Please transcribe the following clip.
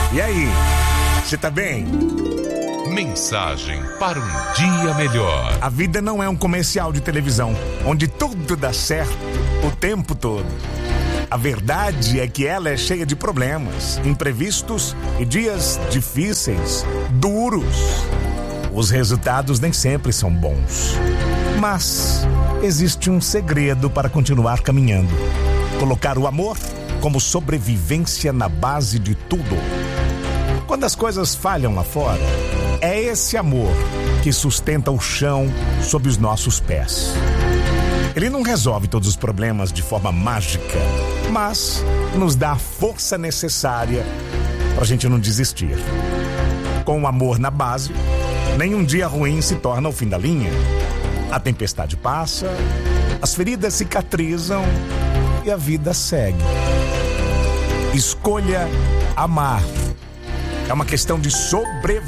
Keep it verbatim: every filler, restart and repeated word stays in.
E aí, você tá bem? Mensagem para um dia melhor. A vida não é um comercial de televisão, onde tudo dá certo o tempo todo. A verdade é que ela é cheia de problemas, imprevistos e dias difíceis, duros. Os resultados nem sempre são bons. Mas existe um segredo para continuar caminhando. Colocar o amor como sobrevivência na base de tudo. Quando as coisas falham lá fora, é esse amor que sustenta o chão sob os nossos pés. Ele não resolve todos os problemas de forma mágica, mas nos dá a força necessária para a gente não desistir. Com o amor na base, nenhum dia ruim se torna o fim da linha. A tempestade passa, as feridas cicatrizam e a vida segue. Escolha amar. É uma questão de sobrevivência.